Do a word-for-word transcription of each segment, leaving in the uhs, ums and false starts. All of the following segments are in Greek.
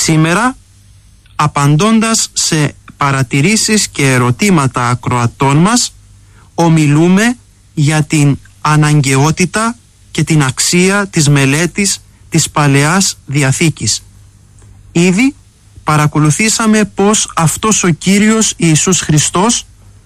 Σήμερα, απαντώντας σε παρατηρήσεις και ερωτήματα ακροατών μας, ομιλούμε για την αναγκαιότητα και την αξία της μελέτης της Παλαιάς Διαθήκης. Ήδη παρακολουθήσαμε πως αυτός ο Κύριος Ιησούς Χριστός,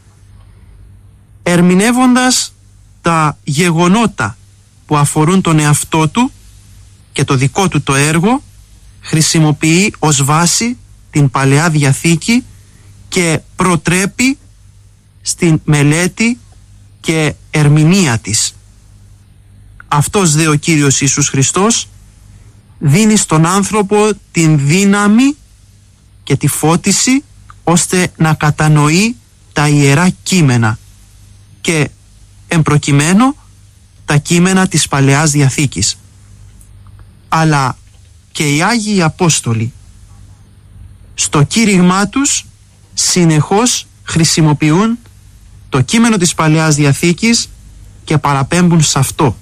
ερμηνεύοντας τα γεγονότα που αφορούν τον εαυτό του και το δικό του το έργο, χρησιμοποιεί ως βάση την Παλαιά Διαθήκη και προτρέπει στην μελέτη και ερμηνεία της. Αυτός δε ο Κύριος Ιησούς Χριστός δίνει στον άνθρωπο την δύναμη και τη φώτιση ώστε να κατανοεί τα Ιερά Κείμενα και εμπροκειμένου τα κείμενα της Παλαιάς Διαθήκης. Αλλά και οι Άγιοι Απόστολοι στο κήρυγμά τους συνεχώς χρησιμοποιούν το κείμενο της Παλαιάς Διαθήκης και παραπέμπουν σε αυτό.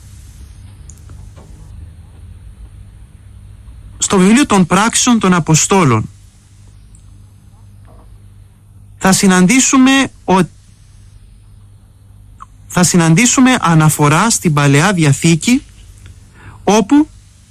Στο βιβλίο των Πράξεων των Αποστόλων θα συναντήσουμε ο... θα συναντήσουμε αναφορά στην Παλαιά Διαθήκη όπου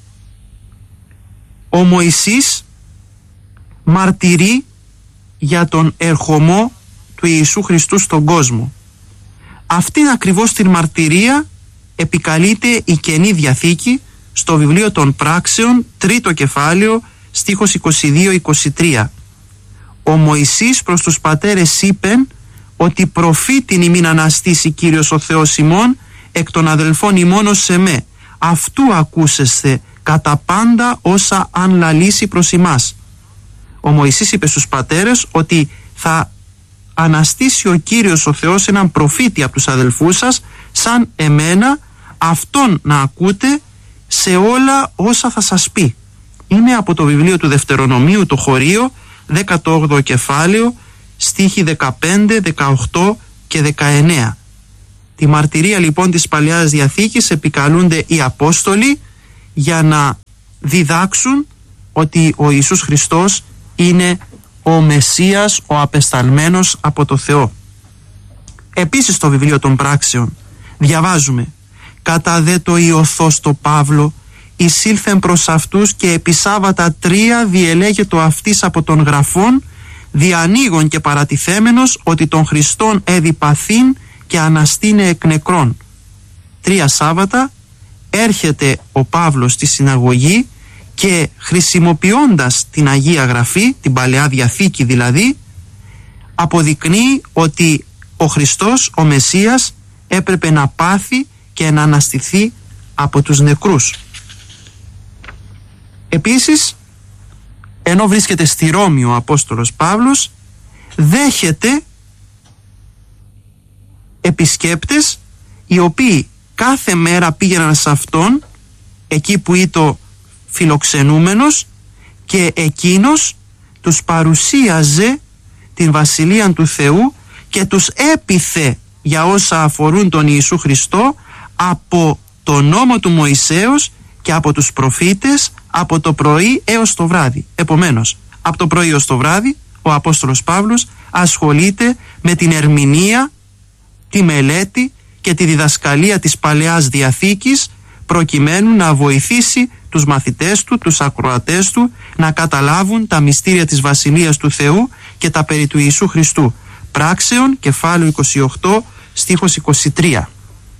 ο Μωυσής μαρτυρεί για τον ερχομό του Ιησού Χριστού στον κόσμο. Αυτήν ακριβώς την μαρτυρία επικαλείται η Καινή Διαθήκη στο βιβλίο των Πράξεων, τρίτο κεφάλαιο, στίχος είκοσι δύο είκοσι τρία. Ο Μωυσής προς τους πατέρες είπεν ότι προφήτην ημίν αναστήσει Κύριος ο Θεός ημών εκ των αδελφών ημών ως εμέ. Αυτού ακούσεσθε κατά πάντα όσα αν λαλήσει προς ημάς. Ο Μωυσής είπε στους πατέρες ότι θα αναστήσει ο Κύριος ο Θεός έναν προφήτη από τους αδελφούς σας σαν εμένα, αυτόν να ακούτε σε όλα όσα θα σας πει. Είναι από το βιβλίο του Δευτερονομίου το χωρίο, δέκατο όγδοο κεφάλαιο, στίχοι δεκαπέντε, δεκαοκτώ και δεκαεννέα. Τη μαρτυρία λοιπόν της Παλαιάς Διαθήκης επικαλούνται οι Απόστολοι για να διδάξουν ότι ο Ιησούς Χριστός είναι ο Μεσσίας, ο απεσταλμένος από το Θεό. Επίσης στο βιβλίο των Πράξεων διαβάζουμε «Κατά δε το Ιωθός το Παύλο εισήλθεν προς αυτούς και επί Σάββατα τρία διελέγετο αυτής από των γραφών διανοίγων και παρατηθέμενος ότι τον Χριστόν έδι παθήν και αναστήνε εκ νεκρών». Τρία Σάββατα έρχεται ο Παύλος στη συναγωγή και χρησιμοποιώντας την Αγία Γραφή, την Παλαιά Διαθήκη δηλαδή, αποδεικνύει ότι ο Χριστός, ο Μεσσίας, έπρεπε να πάθει και να αναστηθεί από τους νεκρούς. Επίσης, ενώ βρίσκεται στη Ρώμη ο Απόστολος Παύλος, δέχεται επισκέπτες οι οποίοι κάθε μέρα πήγαιναν σε αυτόν, εκεί που ήταν φιλοξενούμενος, και εκείνος τους παρουσίαζε την Βασιλεία του Θεού και τους έπιθε για όσα αφορούν τον Ιησού Χριστό από το νόμο του Μωυσέως και από τους προφήτες από το πρωί έως το βράδυ. Επομένως, από το πρωί έως το βράδυ ο Απόστολος Παύλος ασχολείται με την ερμηνεία, τη μελέτη και τη διδασκαλία της Παλαιάς Διαθήκης προκειμένου να βοηθήσει τους μαθητές του, τους ακροατές του να καταλάβουν τα μυστήρια της Βασιλείας του Θεού και τα περί του Ιησού Χριστού. Πράξεων, κεφάλαιο είκοσι οκτώ, στίχος είκοσι τρία.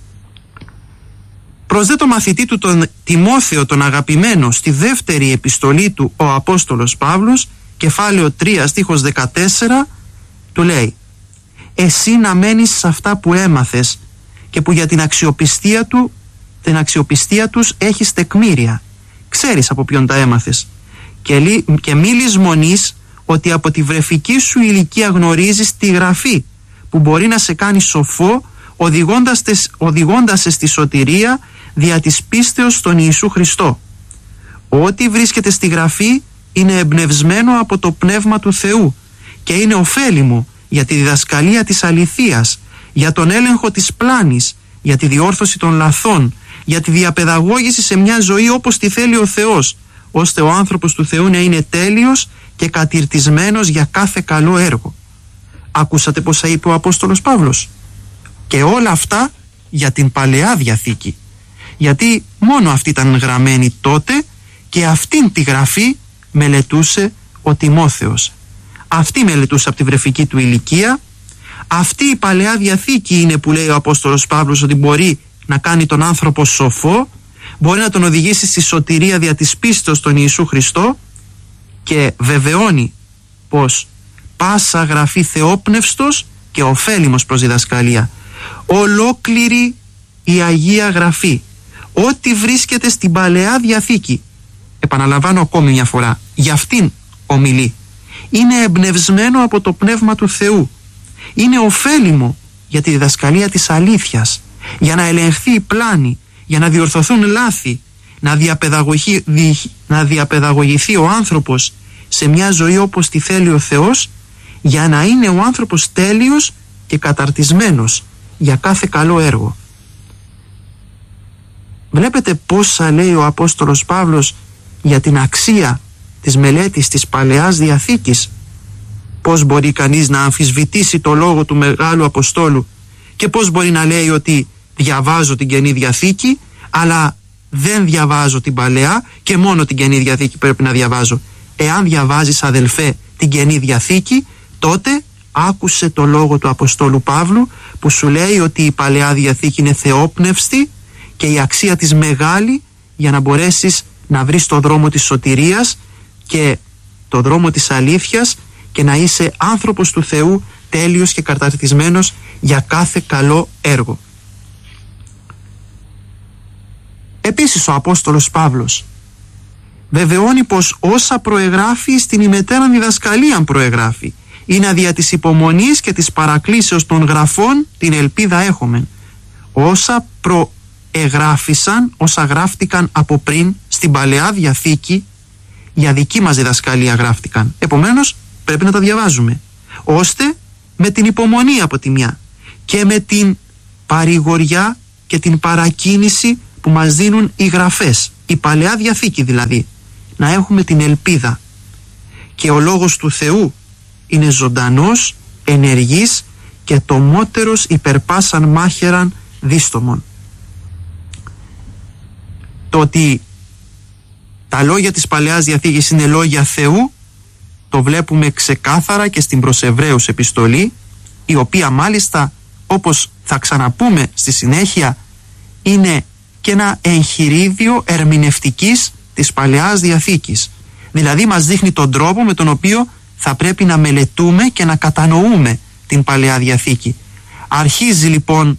Προς δε το μαθητή του τον Τιμόθεο τον αγαπημένο στη δεύτερη επιστολή του ο Απόστολος Παύλος, κεφάλαιο τρία, στίχος δεκατέσσερα, του λέει «Εσύ να μένεις σε αυτά που έμαθες και που για την αξιοπιστία του την αξιοπιστία τους έχεις τεκμήρια. Ξέρεις από ποιον τα έμαθες. Και, λι, και μη λησμονείς ότι από τη βρεφική σου ηλικία γνωρίζεις τη Γραφή που μπορεί να σε κάνει σοφό οδηγώντας, τες, οδηγώντας σε στη σωτηρία δια της πίστεως στον Ιησού Χριστό. Ό,τι βρίσκεται στη Γραφή είναι εμπνευσμένο από το Πνεύμα του Θεού και είναι ωφέλιμο για τη διδασκαλία της αληθείας, για τον έλεγχο της πλάνης, για τη διόρθωση των λαθών, για τη διαπαιδαγώγηση σε μια ζωή όπως τη θέλει ο Θεός, ώστε ο άνθρωπος του Θεού να είναι τέλειος και κατηρτισμένος για κάθε καλό έργο. Άκουσατε πως είπε ο Απόστολος Παύλος? Και όλα αυτά για την Παλαιά Διαθήκη, γιατί μόνο αυτή ήταν γραμμένη τότε και αυτήν τη γραφή μελετούσε ο Τιμόθεος. Αυτή μελετούσε από τη βρεφική του ηλικία. Αυτή η Παλαιά Διαθήκη είναι που λέει ο Απόστολος Παύλος ότι μπορεί να κάνει τον άνθρωπο σοφό, μπορεί να τον οδηγήσει στη σωτηρία δια της πίστεως στον Ιησού Χριστό, και βεβαιώνει πως πάσα γραφή θεόπνευστος και ωφέλιμος προς διδασκαλία. Ολόκληρη η Αγία Γραφή, ό,τι βρίσκεται στην Παλαιά Διαθήκη, επαναλαμβάνω ακόμη μια φορά, για αυτήν ομιλεί, είναι εμπνευσμένο από το Πνεύμα του Θεού. Είναι ωφέλιμο για τη διδασκαλία της αλήθειας, για να ελεγχθεί η πλάνη, για να διορθωθούν λάθη, να, διαπαιδαγωγη, δι, να διαπαιδαγωγηθεί ο άνθρωπος σε μια ζωή όπως τη θέλει ο Θεός, για να είναι ο άνθρωπος τέλειος και καταρτισμένος για κάθε καλό έργο. Βλέπετε πόσα λέει ο Απόστολος Παύλος για την αξία της μελέτης της Παλαιάς Διαθήκης. Πώς μπορεί κανείς να αμφισβητήσει το λόγο του Μεγάλου Αποστόλου και πώς μπορεί να λέει ότι διαβάζω την Καινή Διαθήκη αλλά δεν διαβάζω την Παλαιά και μόνο την Καινή Διαθήκη πρέπει να διαβάζω. Εάν διαβάζεις, αδελφέ, την Καινή Διαθήκη, τότε άκουσε το λόγο του Αποστόλου Παύλου που σου λέει ότι η Παλαιά Διαθήκη είναι θεόπνευστη και η αξία της μεγάλη για να μπορέσεις να βρεις το δρόμο της σωτηρίας και το δρόμο της αλήθειας και να είσαι άνθρωπος του Θεού τέλειος και καταρτισμένος για κάθε καλό έργο. Επίσης ο Απόστολος Παύλος βεβαιώνει πως όσα προεγράφει στην ημετέραν διδασκαλίαν προεγράφει, είναι δια της υπομονής και της παρακλήσεως των γραφών την ελπίδα έχομεν. Όσα προεγράφησαν, όσα γράφτηκαν από πριν στην Παλαιά Διαθήκη, για δική μας διδασκαλία γράφτηκαν. Επομένως πρέπει να τα διαβάζουμε, ώστε με την υπομονή από τη μια και με την παρηγοριά και την παρακίνηση που μας δίνουν οι γραφές, η Παλαιά Διαθήκη δηλαδή, να έχουμε την ελπίδα. Και ο Λόγος του Θεού είναι ζωντανός, ενεργής και τομότερος υπερπάσαν μάχαιραν δίστομον. Το ότι τα λόγια της Παλαιάς Διαθήκης είναι λόγια Θεού το βλέπουμε ξεκάθαρα και στην προς Εβραίους επιστολή, η οποία μάλιστα, όπως θα ξαναπούμε στη συνέχεια, είναι και ένα εγχειρίδιο ερμηνευτικής της Παλαιάς Διαθήκης. Δηλαδή μας δείχνει τον τρόπο με τον οποίο θα πρέπει να μελετούμε και να κατανοούμε την Παλαιά Διαθήκη. Αρχίζει λοιπόν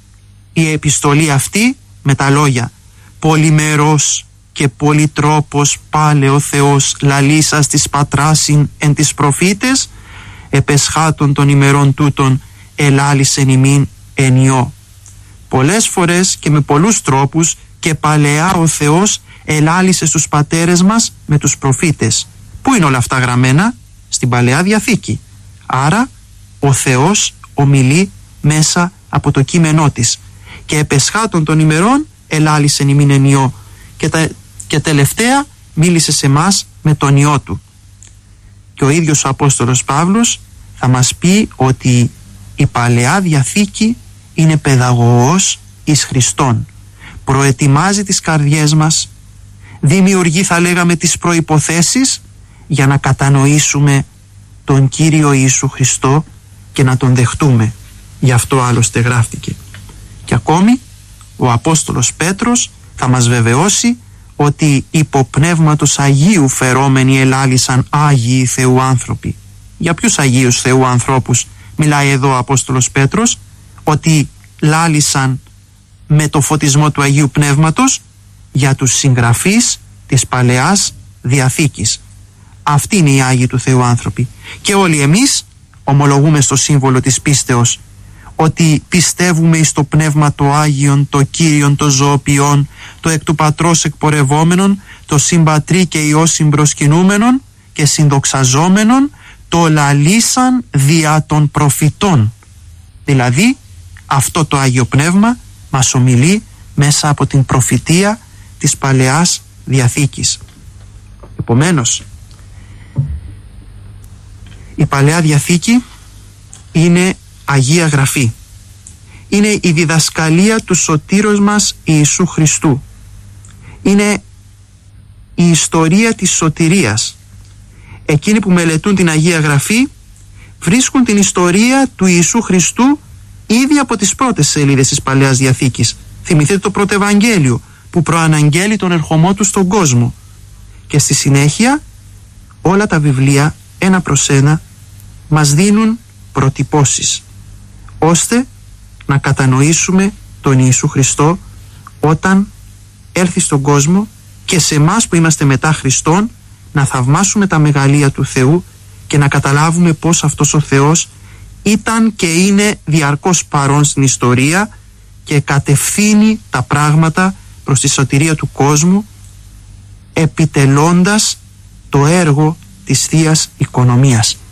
η επιστολή αυτή με τα λόγια «Πολυμερός και πολυτρόπος πάλε ο Θεός λαλήσας της πατράσιν εν τις προφήτες, επεσχάτων των ημερών τούτων ελάλησεν ημίν ενιό». Πολλές φορές και με πολλούς τρόπους και παλαιά ο Θεός ελάλησε στους πατέρες μας με τους προφήτες. Πού είναι όλα αυτά γραμμένα? Στην Παλαιά Διαθήκη. Άρα ο Θεός ομιλεί μέσα από το κείμενό της. Και επεσχάτων των ημερών ελάλησεν ημίν ενιό. Και, τα, και τελευταία μίλησε σε μας με τον Υιό του. Και ο ίδιος ο Απόστολος Παύλος θα μας πει ότι η Παλαιά Διαθήκη είναι παιδαγωγός εις Χριστόν. Προετοιμάζει τις καρδιές μας, δημιουργεί θα λέγαμε τις προϋποθέσεις για να κατανοήσουμε τον Κύριο Ιησού Χριστό και να τον δεχτούμε. Γι' αυτό άλλωστε γράφτηκε. Και ακόμη ο Απόστολος Πέτρος θα μας βεβαιώσει ότι υπό πνεύματος Αγίου φερόμενοι ελάλησαν Άγιοι Θεού άνθρωποι. Για ποιους Αγίους Θεού ανθρώπους μιλάει εδώ ο Απόστολος Πέτρος? Ότι λάλησαν με το φωτισμό του Αγίου Πνεύματος για τους συγγραφείς της Παλαιάς Διαθήκης. Αυτοί είναι οι Άγιοι του Θεού άνθρωποι. Και όλοι εμείς ομολογούμε στο σύμβολο της πίστεως ότι πιστεύουμε εις το Πνεύμα το Άγιον, το Κύριον, το Ζωοποιόν, το εκ του Πατρός εκπορευόμενον, το Συμπατρί και Υιό συμπροσκυνούμενον και συνδοξαζόμενον, το λαλήσαν δια των προφητών. Δηλαδή αυτό το Άγιο Πνεύμα μας ομιλεί μέσα από την προφητεία της Παλαιάς Διαθήκης. Επομένως, η Παλαιά Διαθήκη είναι Αγία Γραφή. Είναι η διδασκαλία του σωτήρος μας Ιησού Χριστού. Είναι η ιστορία της σωτηρίας. Εκείνοι που μελετούν την Αγία Γραφή βρίσκουν την ιστορία του Ιησού Χριστού ήδη από τις πρώτες σελίδες της Παλαιάς Διαθήκης. Θυμηθείτε το πρώτο Ευαγγέλιο που προαναγγέλει τον ερχομό του στον κόσμο. Και στη συνέχεια όλα τα βιβλία ένα προς ένα μας δίνουν προτυπώσεις ώστε να κατανοήσουμε τον Ιησού Χριστό όταν έρθει στον κόσμο και σε εμάς που είμαστε μετά Χριστόν να θαυμάσουμε τα μεγαλεία του Θεού και να καταλάβουμε πως αυτός ο Θεός ήταν και είναι διαρκώς παρόν στην ιστορία και κατευθύνει τα πράγματα προς τη σωτηρία του κόσμου, επιτελώντας το έργο της Θείας Οικονομίας.